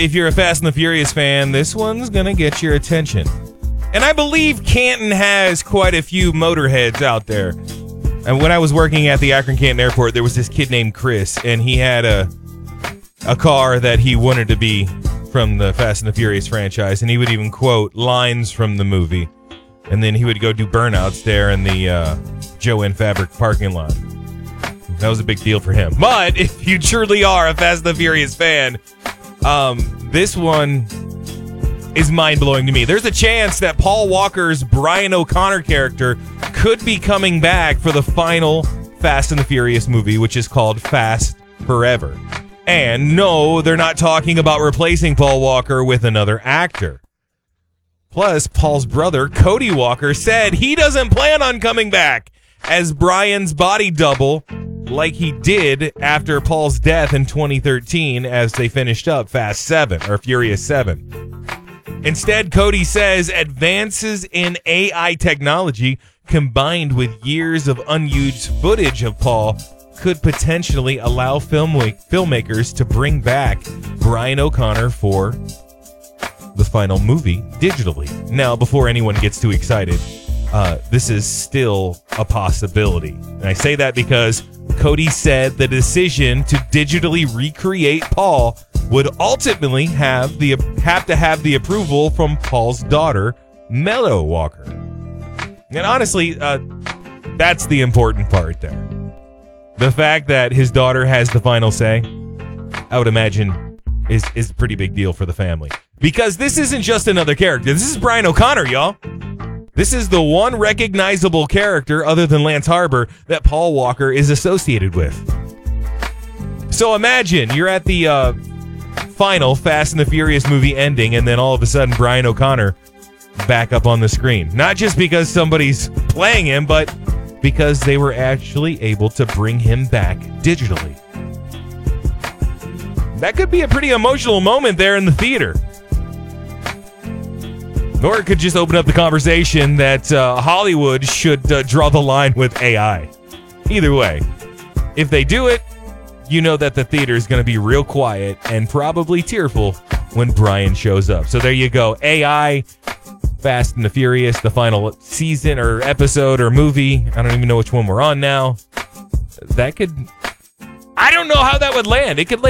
if you're a Fast and the Furious fan, this one's going to get your attention. And I believe Canton has quite a few motorheads out there. And when I was working at the Akron-Canton Airport, there was this kid named Chris, and he had a car that he wanted to be from the Fast and the Furious franchise, and he would even quote lines from the movie. And then he would go do burnouts there in the Jo-Ann Fabric parking lot. That was a big deal for him. But if you truly are a Fast and the Furious fan, this one is mind-blowing to me. There's a chance that Paul Walker's Brian O'Connor character could be coming back for the final Fast and the Furious movie, which is called Fast Forever. And no, they're not talking about replacing Paul Walker with another actor. Plus, Paul's brother, Cody Walker, said he doesn't plan on coming back as Brian's body double like he did after Paul's death in 2013 as they finished up Fast 7, or Furious 7. Instead, Cody says advances in AI technology combined with years of unused footage of Paul could potentially allow filmmakers to bring back Brian O'Connor for the final movie digitally. Now, before anyone gets too excited, this is still a possibility. And I say that because Cody said the decision to digitally recreate Paul would ultimately have to have the approval from Paul's daughter, Mello Walker. And honestly, that's the important part there. The fact that his daughter has the final say, I would imagine, is a pretty big deal for the family. Because this isn't just another character. This is Brian O'Connor, y'all. This is the one recognizable character, other than Lance Harbor, that Paul Walker is associated with. So imagine you're at the final Fast and the Furious movie ending, and then all of a sudden Brian O'Connor back up on the screen. Not just because somebody's playing him, but because they were actually able to bring him back digitally. That could be a pretty emotional moment there in the theater. Or it could just open up the conversation that Hollywood should draw the line with AI. Either way, if they do it, you know that the theater is going to be real quiet and probably tearful when Brian shows up. So there you go. AI, Fast and the Furious, the final season or episode or movie. I don't even know which one we're on now. That could... I don't know how that would land. It could land